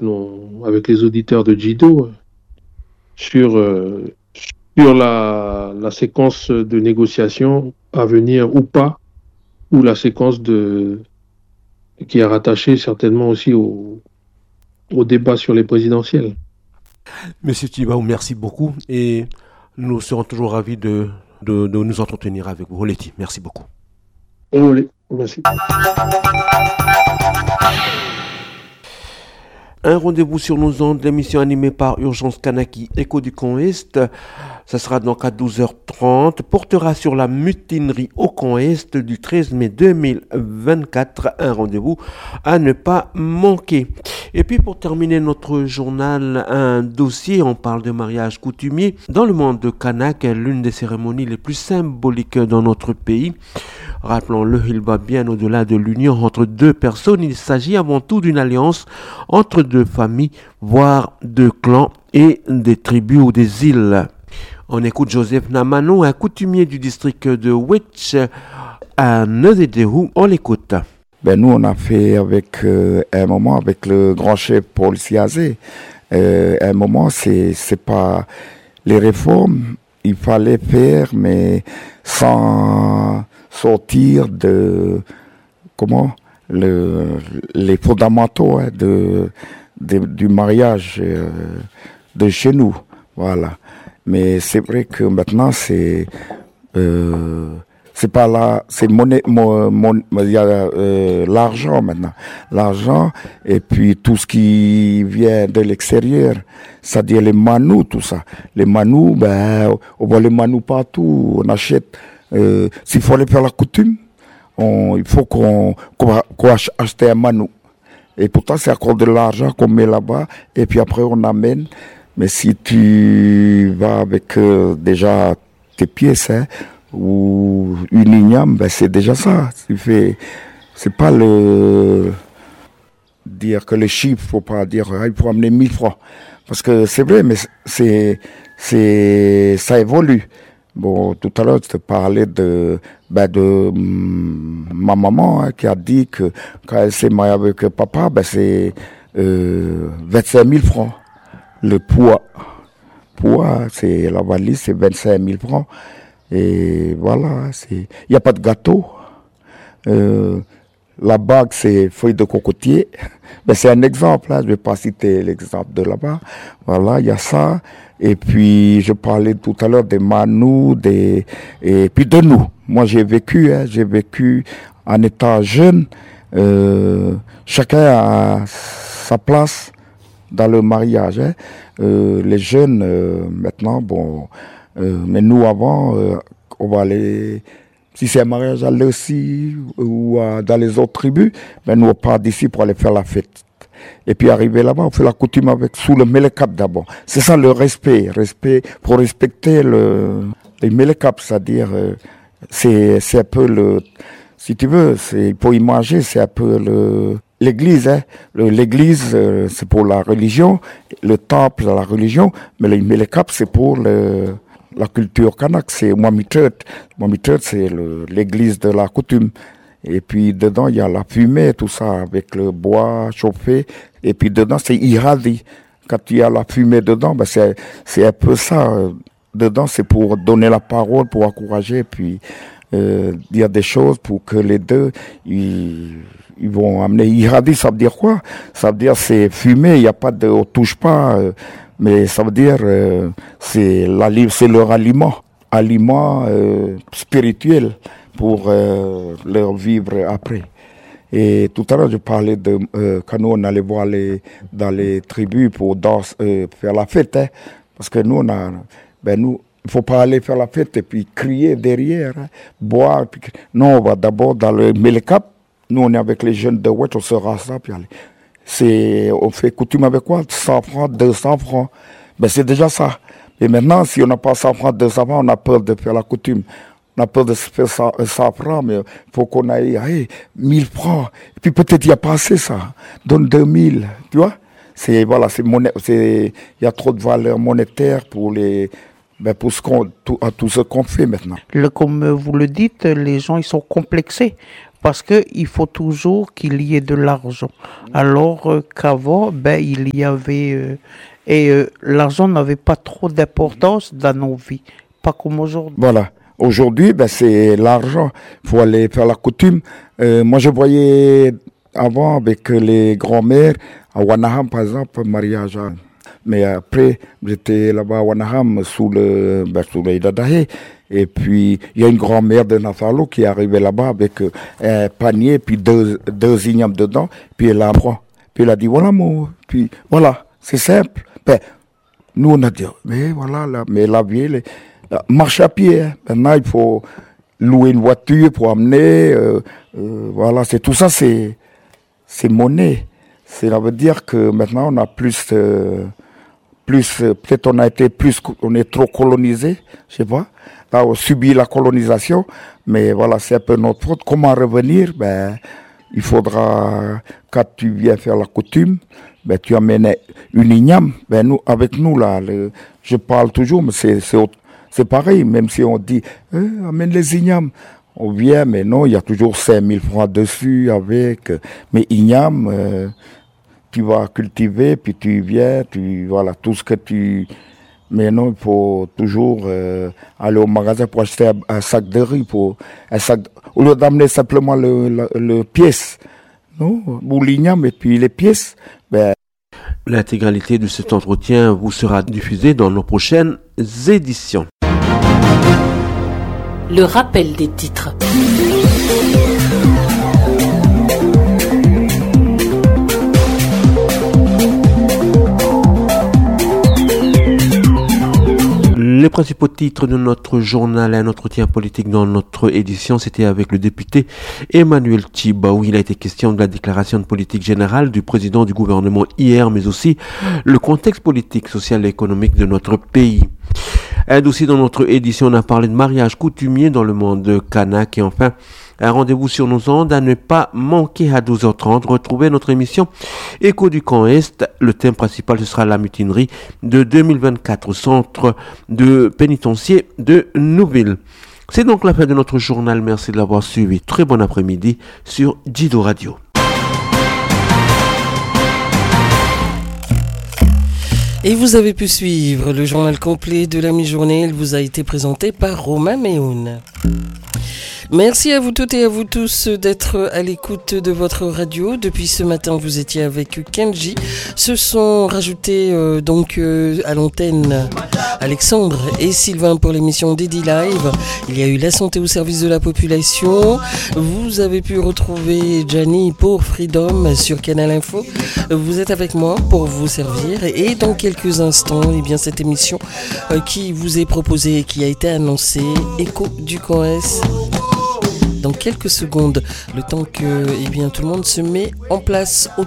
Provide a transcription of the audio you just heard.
avec les auditeurs de Jido sur la séquence de négociation à venir ou pas, ou la séquence qui est rattachée certainement aussi au débat sur les présidentielles. Monsieur Tibaou, merci beaucoup et nous serons toujours ravis de nous entretenir avec vous. Oleti, merci beaucoup. Merci. Un rendez-vous sur nos ondes, l'émission animée par Urgence Kanaki, Écho du Camp Est. Ça sera donc à 12h30. Portera sur la mutinerie au Camp Est du 13 mai 2024. Un rendez-vous à ne pas manquer. Et puis pour terminer notre journal, un dossier, on parle de mariage coutumier. Dans le monde de Kanak, l'une des cérémonies les plus symboliques dans notre pays. Rappelons-le, il va bien au-delà de l'union entre deux personnes. Il s'agit avant tout d'une alliance entre deux familles, voire deux clans et des tribus ou des îles. On écoute Joseph Namano, un coutumier du district de Witch à Nezedehou. On l'écoute. Nous, on a fait avec un moment avec le grand chef Paul Siazé. Un moment, c'est pas les réformes, il fallait faire, mais sans sortir de les fondamentaux du mariage de chez nous, voilà. Mais c'est vrai que maintenant c'est pas là, c'est il y a l'argent maintenant, l'argent et puis tout ce qui vient de l'extérieur, c'est-à-dire les manous, tout ça. Les manous, on voit les manous partout, on achète. S'il fallait faire la coutume, il faut qu'on achète un manou. Et pourtant, c'est encore de l'argent qu'on met là-bas, et puis après on amène. Mais si tu vas avec déjà tes pièces, ou une igname, c'est déjà ça. C'est pas dire que les chiffres, faut pas dire, il faut amener 1000 francs. Parce que c'est vrai, mais ça évolue. Bon, tout à l'heure, je te parlais de ma maman qui a dit que quand elle s'est mariée avec papa, c'est 25 000 francs. Le poids, c'est la valise, c'est 25 000 francs. Et voilà, il n'y a pas de gâteau. La bague, c'est feuille de cocotier. C'est un exemple, je ne vais pas citer l'exemple de là-bas. Voilà, il y a ça. Et puis, je parlais tout à l'heure des manous, et puis de nous. Moi, j'ai vécu en étant jeune. Chacun a sa place dans le mariage. Les jeunes, maintenant, mais nous, avant, on va aller... Si c'est un mariage à l'Ossi ou dans les autres tribus, nous on part d'ici pour aller faire la fête. Et puis arriver là-bas, on fait la coutume sous le Melekap d'abord. C'est ça le respect, pour respecter les Melekap, c'est-à-dire c'est un peu si tu veux, il faut imaginer, c'est un peu l'église. L'église, c'est pour la religion, le temple, la religion, mais les Melekap, c'est pour la culture kanak, c'est Mwamitet. Mwamitet, c'est l'église de la coutume. Et puis dedans, il y a la fumée, tout ça, avec le bois chauffé. Et puis dedans, c'est Iradi. Quand il y a la fumée dedans, c'est un peu ça. Dedans, c'est pour donner la parole, pour encourager, puis dire des choses pour que les deux, ils vont amener. Iradi, ça veut dire quoi? Ça veut dire c'est fumé, il n'y a pas de... On touche pas... mais ça veut dire c'est leur aliment spirituel pour leur vivre après. Et tout à l'heure, je parlais de quand nous on allait voir dans les tribus pour faire la fête, parce que nous il faut pas aller faire la fête et puis crier derrière, boire. Non, on va d'abord dans le Melekap. Nous on est avec les jeunes de Ouest, on se rassemble puis aller. On fait coutume avec quoi? 100 francs, 200 francs. C'est déjà ça. Et maintenant, si on n'a pas 100 francs, 200 francs, on a peur de faire la coutume. On a peur de se faire 100 francs, mais il faut qu'on aille 1000 francs. Et puis peut-être il n'y a pas assez ça. Donne 2000, tu vois? Il y a trop de valeur monétaire pour tout ce qu'on fait maintenant. Comme vous le dites, les gens ils sont complexés parce qu'il faut toujours qu'il y ait de l'argent. Alors qu'avant, il y avait... l'argent n'avait pas trop d'importance dans nos vies, pas comme aujourd'hui. Voilà. Aujourd'hui, c'est l'argent. Il faut aller faire la coutume. Moi, je voyais avant avec les grands-mères à Wanaham, par exemple, mariage. Mais après, j'étais là-bas à Wanaham sous le Idadahe. Et puis, il y a une grand-mère de Nafalo qui est arrivée là-bas avec un panier, puis deux ignames dedans. Puis elle a pris. Puis elle a dit, voilà, puis voilà, c'est simple. Nous, on a dit, mais voilà, là, mais la vieille, marche à pied. Hein. Maintenant, il faut louer une voiture pour amener. Voilà, c'est tout ça, c'est monnaie. Ça veut dire que maintenant, on a peut-être on est trop colonisé, je sais pas. Là, on subit la colonisation, mais voilà, c'est un peu notre faute. Comment revenir? Il faudra, quand tu viens faire la coutume, tu amènes une igname. Avec nous, là, je parle toujours, mais c'est pareil, même si on dit, amène les ignames. On vient, mais non, il y a toujours 5000 francs dessus avec. Mais igname, tu vas cultiver, puis tu viens, voilà, tout ce que tu... Mais non, il faut toujours aller au magasin pour acheter un sac de riz, au lieu d'amener simplement le pièce, non, ou l'igname et puis les pièces. L'intégralité de cet entretien vous sera diffusée dans nos prochaines éditions. Le rappel des titres. Les principaux titres de notre journal Un entretien politique dans notre édition, c'était avec le député Emmanuel Tchiba, où il a été question de la déclaration de politique générale du président du gouvernement hier, mais aussi le contexte politique, social et économique de notre pays. Un dossier dans notre édition, on a parlé de mariage coutumier dans le monde kanak et enfin un rendez-vous sur nos ondes à ne pas manquer à 12h30. Retrouvez notre émission Écho du Camp Est. Le thème principal, ce sera la mutinerie de 2024 au centre de pénitencier de Nouville. C'est donc la fin de notre journal. Merci de l'avoir suivi. Très bon après-midi sur Jido Radio. Et vous avez pu suivre le journal complet de la mi-journée. Il vous a été présenté par Romain Méhoun. Merci à vous toutes et à vous tous d'être à l'écoute de votre radio. Depuis ce matin, vous étiez avec Kenji. Se sont rajoutés à l'antenne Alexandre et Sylvain pour l'émission Didi Live. Il y a eu la santé au service de la population. Vous avez pu retrouver Gianni pour Freedom sur Canal Info. Vous êtes avec moi pour vous servir. Et dans quelques instants, cette émission qui vous est proposée et qui a été annoncée, Écho du Camp Est. Dans quelques secondes, le temps que tout le monde se met en place.